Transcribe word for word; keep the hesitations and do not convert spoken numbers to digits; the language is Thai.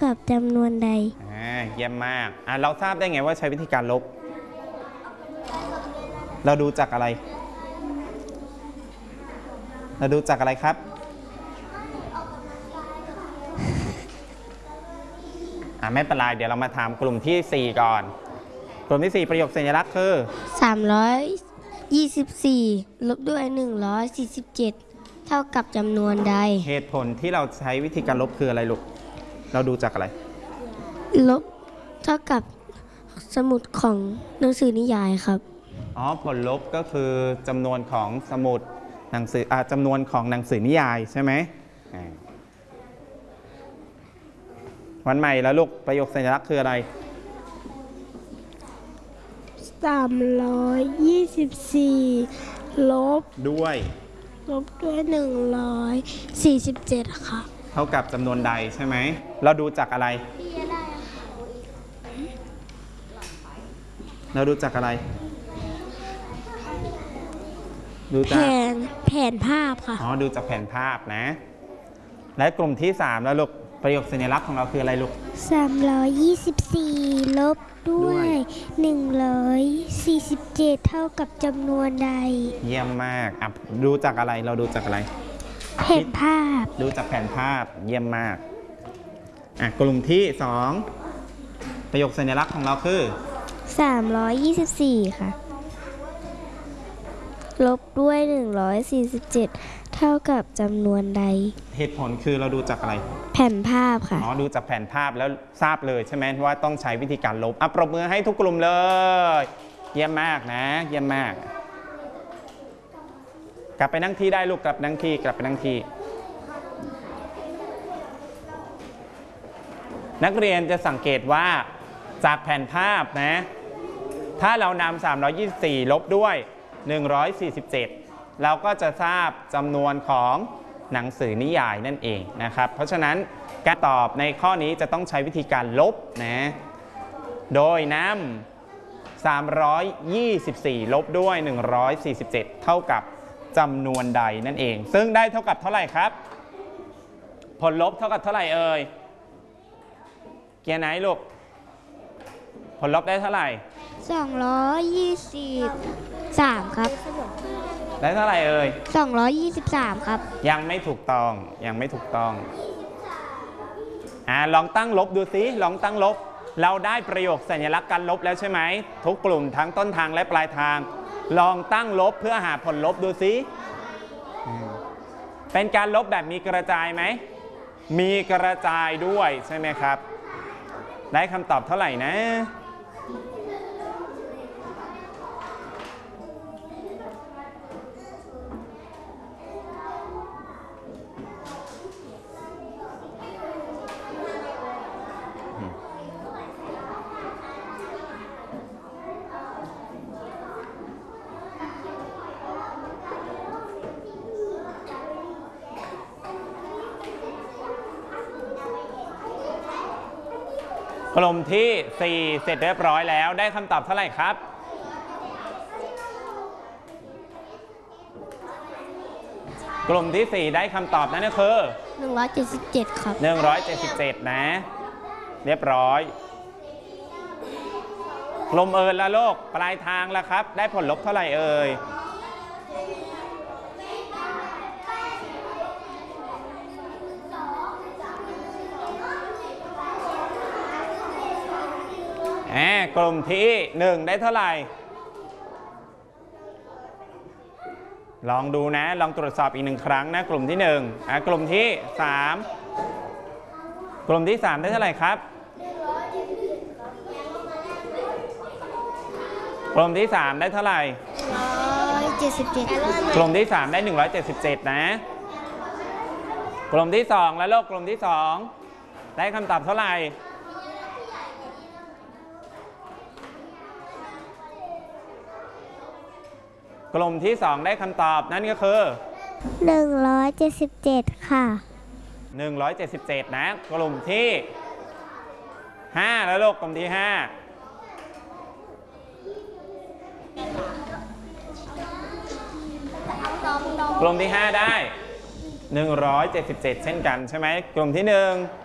กับจำนวนใดอ่าเยี่ยมมากอ่าเราทราบได้ไงว่าใช้วิธีการลบเราดูจากอะไรเราดูจากอะไรครับอ่าไม่เป็นไรเดี๋ยวเรามาถามกลุ่มที่สี่ก่อนกลุ่มที่สี่ประโยคสัญลักษณ์คือสามร้อยยี่สิบสี่ลบด้วยหนึ่งร้อยสี่สิบเจ็ดเท่ากับจำนวนใดเหตุผลที่เราใช้วิธีการลบคืออะไรลูกเราดูจากอะไรลบเท่ากับสมุดของหนังสือนิยายครับอ๋อผลลบก็คือจำนวนของสมุดหนังสืออ่าจำนวนของหนังสือนิยายใช่ไหมวันใหม่แล้วลูกประโยคสัญลักษณ์คืออะไรสามร้อยยี่สิบสี่ลบด้วยลบด้วยหนึ่งร้อยสี่สิบเจ็ดค่ะเท่ากับจำนวนใดใช่ไหมเราดูจากอะไรเราดูจากอะไรดูจากแผนแผนภาพค่ะอ๋อดูจากแผนภาพนะและกลุ่มที่สามแล้วลูกประโยคสัญลักษณ์ของเราคืออะไรลูกสามร้อยยี่สิบสี่ลบด้วยหนึ่งร้อยสี่สิบเจ็ดเท่ากับจำนวนใดเยี่ยมมากอ่ะดูจากอะไรเราดูจากอะไรแผนภาพดูจากแผนภาพเยี่ยมมากอ่ะกลุ่มที่สองประโยคสัญลักษณ์ของเราคือสามร้อยยี่สิบสี่ค่ะลบด้วยหนึ่งร้อยสี่สิบเจ็ดเท่ากับจำนวนใดเหตุผลคือเราดูจากอะไรแผนภาพค่ะอ๋อดูจากแผนภาพแล้วทราบเลยใช่ไหมว่าต้องใช้วิธีการลบอ่ะปรบมือให้ทุกกลุ่มเลยเยี่ยมมากนะเยี่ยมมากกลับไปนั่งที่ได้ลูกกลับนั่งที่กลับไปนั่งที่นักเรียนจะสังเกตว่าจากแผนภาพนะถ้าเรานำสามร้อยยี่สิบสี่ลบด้วยหนึ่งร้อยสี่สิบเจ็ดเราก็จะทราบจำนวนของหนังสือนิยายนั่นเองนะครับเพราะฉะนั้นการตอบในข้อนี้จะต้องใช้วิธีการลบนะโดยนำสามร้อยยี่สิบสี่ลบด้วยหนึ่งร้อยสี่สิบเจ็ดเท่ากับจำนวนใดนั่นเองซึ่งได้เท่ากับเท่าไหร่ครับผลลบเท่ากับเท่าไหร่เอ่ยเกียร์ไหนลูกผลลบได้เท่าไหร่สองร้อยยี่สิบสามครับได้เท่าไหร่เอ่ยสองร้อยยี่สิบสามครับยังไม่ถูกต้องยังไม่ถูกต้องอ่าลองตั้งลบดูสิลองตั้งลบเราได้ประโยคสัญลักษณ์การลบแล้วใช่ไหมทุกกลุ่มทั้งต้นทางและปลายทางลองตั้งลบเพื่อหาผลลบดูสิเป็นการลบแบบมีกระจายไหมมีกระจายด้วยใช่ไหมครับได้คำตอบเท่าไหร่นะกลุ่มที่สี่เสร็จเรียบร้อยแล้วได้คำตอบเท่าไหร่ครับกลุ่มที่สี่ได้คำตอบนั่นก็คือหนึ่งร้อยเจ็ดสิบเจ็ดครับหนึ่งร้อยเจ็ดสิบเจ็ดนะเรียบร้อยกลุ่มเอิญละโลกปลายทางแล้วครับได้ผลลบเท่าไหร่เอ่ยกลุ่มที่หนึ่งได้เท่าไหร่ลองดูนะลองตรวจสอบอีกหนึ่งครั้งนะกลุ่มที่หนึ่งอ่ะกลุ่มที่สามกลุ่มที่สามได้เท่าไหร่ครับกลุ่มที่สามได้เท่าไหร่หนึ่งร้อยเจ็ดสิบเจ็ดกลุ่มที่สามได้หนึ่งร้อยเจ็ดสิบเจ็ดนะกลุ่มที่สองแล้วโลกกลุ่มที่สองได้คำตอบเท่าไหร่กลุ่มที่สองได้คำตอบนั่นก็คือหนึ่งร้อยเจ็ดสิบเจ็ดค่ะหนึ่งร้อยเจ็ดสิบเจ็ดนะกลุ่มที่ห้าแล้วลูกกลุ่มที่ห้ากลุ่มที่ห้าได้หนึ่งร้อยเจ็ดสิบเจ็ดเช่นกันใช่ไหมกลุ่มที่หนึ่ง